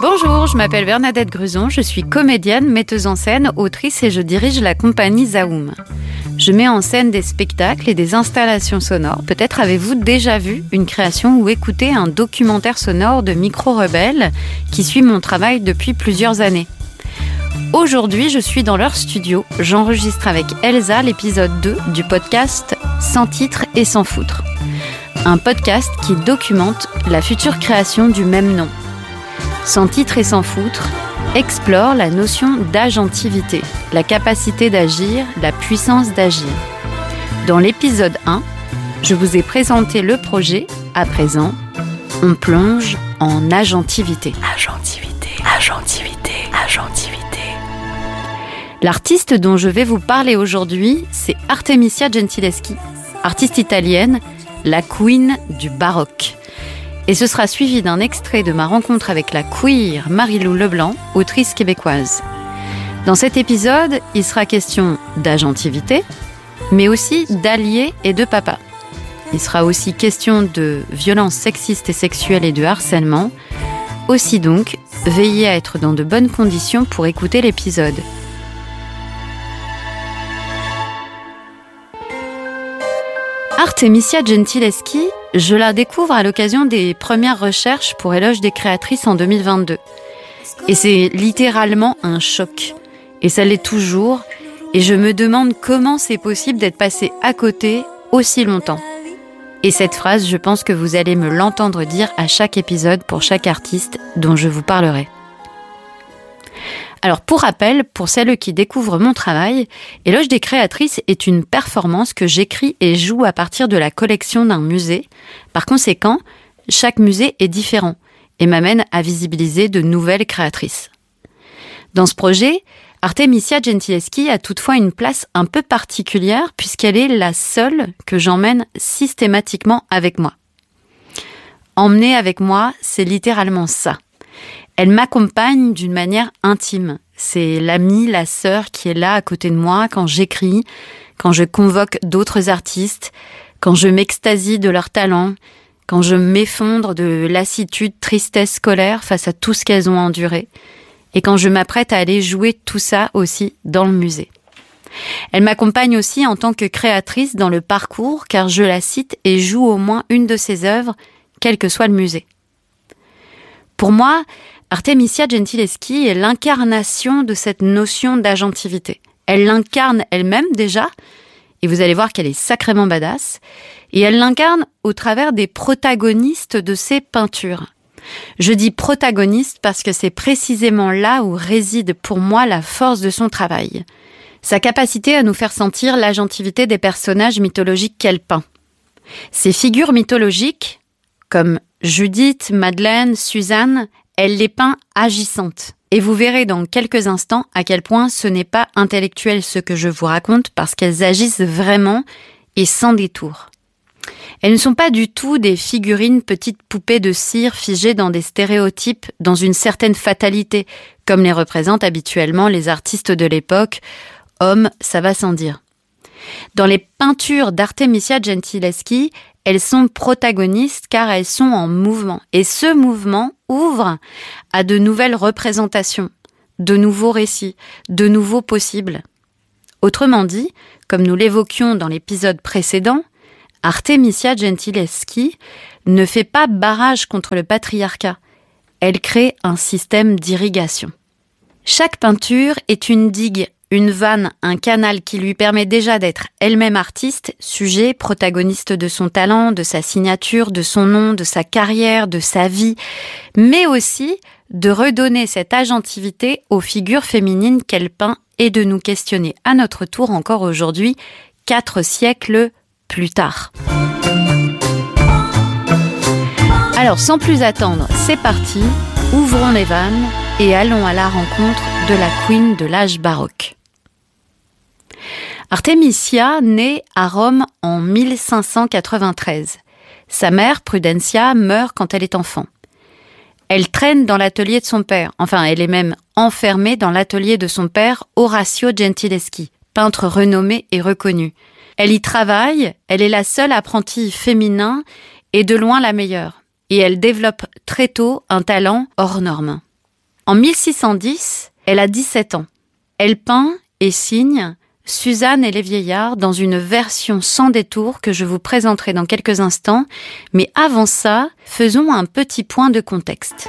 Bonjour, je m'appelle Bernadette Gruson, je suis comédienne, metteuse en scène, autrice et je dirige la compagnie Zaoum. Je mets en scène des spectacles et des installations sonores. Peut-être avez-vous déjà vu une création ou écouté un documentaire sonore de Micro Rebelle qui suit mon travail depuis plusieurs années. Aujourd'hui, je suis dans leur studio. J'enregistre avec Elsa l'épisode 2 du podcast Sans titre et sans foutre. Un podcast qui documente la future création du même nom. Sans titre et sans foutre explore la notion d'agentivité, la capacité d'agir, la puissance d'agir. Dans l'épisode 1, je vous ai présenté le projet. À présent, on plonge en agentivité. Agentivité, agentivité, agentivité. L'artiste dont je vais vous parler aujourd'hui, c'est Artemisia Gentileschi, artiste italienne, la queen du baroque. Et ce sera suivi d'un extrait de ma rencontre avec la queer Marie-Lou Leblanc, autrice québécoise. Dans cet épisode, il sera question d'agentivité, mais aussi d'alliés et de papa. Il sera aussi question de violences sexistes et sexuelles et de harcèlement. Aussi donc, veillez à être dans de bonnes conditions pour écouter l'épisode. Artemisia Gentileschi, je la découvre à l'occasion des premières recherches pour Éloge des créatrices en 2022. Et c'est littéralement un choc. Et ça l'est toujours. Et je me demande comment c'est possible d'être passé à côté aussi longtemps. Et cette phrase, je pense que vous allez me l'entendre dire à chaque épisode pour chaque artiste dont je vous parlerai. Alors pour rappel, pour celles qui découvrent mon travail, Éloge des créatrices est une performance que j'écris et joue à partir de la collection d'un musée. Par conséquent, chaque musée est différent et m'amène à visibiliser de nouvelles créatrices. Dans ce projet, Artemisia Gentileschi a toutefois une place un peu particulière puisqu'elle est la seule que j'emmène systématiquement avec moi. Emmener avec moi, c'est littéralement ça. Elle m'accompagne d'une manière intime. C'est l'amie, la sœur qui est là à côté de moi quand j'écris, quand je convoque d'autres artistes, quand je m'extasie de leur talent, quand je m'effondre de lassitude, tristesse, colère face à tout ce qu'elles ont enduré, et quand je m'apprête à aller jouer tout ça aussi dans le musée. Elle m'accompagne aussi en tant que créatrice dans le parcours, car je la cite et joue au moins une de ses œuvres, quel que soit le musée. Pour moi, Artemisia Gentileschi est l'incarnation de cette notion d'agentivité. Elle l'incarne elle-même déjà, et vous allez voir qu'elle est sacrément badass, et elle l'incarne au travers des protagonistes de ses peintures. Je dis protagonistes parce que c'est précisément là où réside pour moi la force de son travail. Sa capacité à nous faire sentir l'agentivité des personnages mythologiques qu'elle peint. Ces figures mythologiques, comme Judith, Madeleine, Suzanne, elle les peint agissantes. Et vous verrez dans quelques instants à quel point ce n'est pas intellectuel ce que je vous raconte parce qu'elles agissent vraiment et sans détour. Elles ne sont pas du tout des figurines petites poupées de cire figées dans des stéréotypes, dans une certaine fatalité, comme les représentent habituellement les artistes de l'époque. Hommes, ça va sans dire. Dans les peintures d'Artemisia Gentileschi, elles sont protagonistes car elles sont en mouvement. Et ce mouvement ouvre à de nouvelles représentations, de nouveaux récits, de nouveaux possibles. Autrement dit, comme nous l'évoquions dans l'épisode précédent, Artemisia Gentileschi ne fait pas barrage contre le patriarcat. Elle crée un système d'irrigation. Chaque peinture est une digue, une vanne, un canal qui lui permet déjà d'être elle-même artiste, sujet, protagoniste de son talent, de sa signature, de son nom, de sa carrière, de sa vie, mais aussi de redonner cette agentivité aux figures féminines qu'elle peint et de nous questionner à notre tour encore aujourd'hui, 4 siècles plus tard. Alors sans plus attendre, c'est parti, ouvrons les vannes et allons à la rencontre de la queen de l'âge baroque. Artemisia naît à Rome en 1593. Sa mère, Prudencia, meurt quand elle est enfant. Elle traîne dans l'atelier de son père, enfin elle est même enfermée dans l'atelier de son père, Orazio Gentileschi, peintre renommé et reconnu. Elle y travaille, elle est la seule apprentie féminin et de loin la meilleure. Et elle développe très tôt un talent hors norme. En 1610, elle a 17 ans. Elle peint et signe Suzanne et les vieillards dans une version sans détour que je vous présenterai dans quelques instants. Mais avant ça, faisons un petit point de contexte.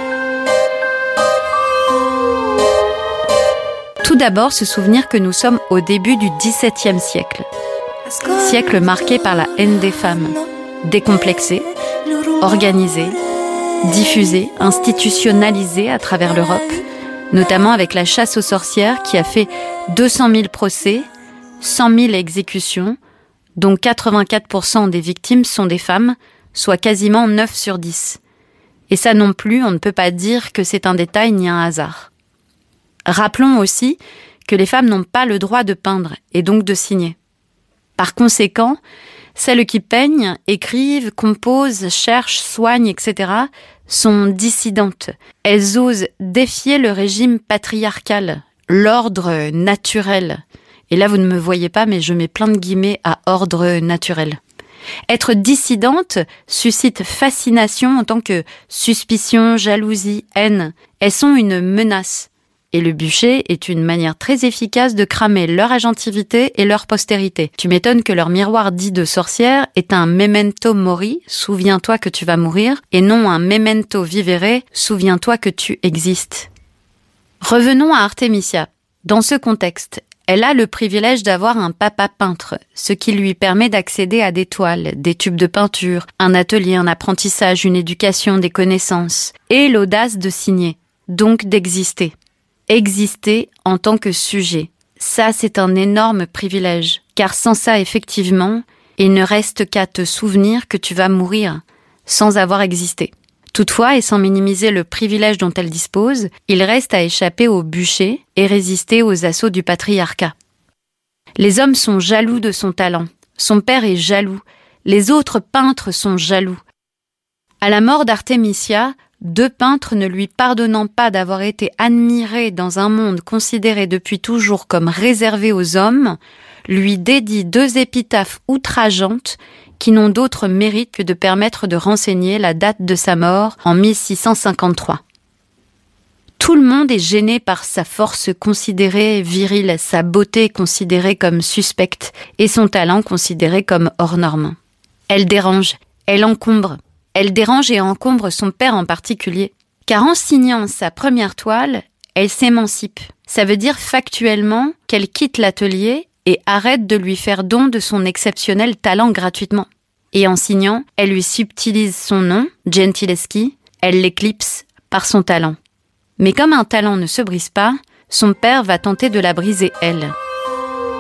Tout d'abord, se souvenir que nous sommes au début du XVIIe siècle. Siècle marqué par la haine des femmes, décomplexée, organisée, diffusée, institutionnalisée à travers l'Europe, notamment avec la chasse aux sorcières qui a fait 200 000 procès, 100 000 exécutions, dont 84% des victimes sont des femmes, soit quasiment 9 sur 10. Et ça non plus, on ne peut pas dire que c'est un détail ni un hasard. Rappelons aussi que les femmes n'ont pas le droit de peindre et donc de signer. Par conséquent, celles qui peignent, écrivent, composent, cherchent, soignent, etc. sont dissidentes. Elles osent défier le régime patriarcal, l'ordre naturel. Et là, vous ne me voyez pas, mais je mets plein de guillemets à ordre naturel. Être dissidente suscite fascination en tant que suspicion, jalousie, haine. Elles sont une menace. Et le bûcher est une manière très efficace de cramer leur agentivité et leur postérité. Tu m'étonnes que leur miroir dit de sorcière est un memento mori, souviens-toi que tu vas mourir, et non un memento vivere, souviens-toi que tu existes. Revenons à Artemisia. Dans ce contexte, elle a le privilège d'avoir un papa peintre, ce qui lui permet d'accéder à des toiles, des tubes de peinture, un atelier, un apprentissage, une éducation, des connaissances, et l'audace de signer, donc d'exister. Exister en tant que sujet. Ça, c'est un énorme privilège, car sans ça, effectivement, il ne reste qu'à te souvenir que tu vas mourir, sans avoir existé. Toutefois, et sans minimiser le privilège dont elle dispose, il reste à échapper au bûcher et résister aux assauts du patriarcat. Les hommes sont jaloux de son talent. Son père est jaloux. Les autres peintres sont jaloux. À la mort d'Artemisia, 2 peintres ne lui pardonnant pas d'avoir été admirés dans un monde considéré depuis toujours comme réservé aux hommes, lui dédient 2 épitaphes outrageantes qui n'ont d'autre mérite que de permettre de renseigner la date de sa mort en 1653. Tout le monde est gêné par sa force considérée virile, sa beauté considérée comme suspecte et son talent considéré comme hors norme. Elle dérange, elle encombre. Elle dérange et encombre son père en particulier. Car en signant sa première toile, elle s'émancipe. Ça veut dire factuellement qu'elle quitte l'atelier et arrête de lui faire don de son exceptionnel talent gratuitement. Et en signant, elle lui subtilise son nom, Gentileschi, elle l'éclipse par son talent. Mais comme un talent ne se brise pas, son père va tenter de la briser elle.